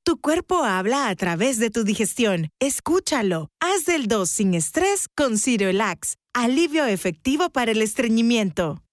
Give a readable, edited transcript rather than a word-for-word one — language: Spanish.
Tu cuerpo habla a través de tu digestión. Escúchalo. Haz del 2 sin estrés con Cirelax. Alivio efectivo para el estreñimiento.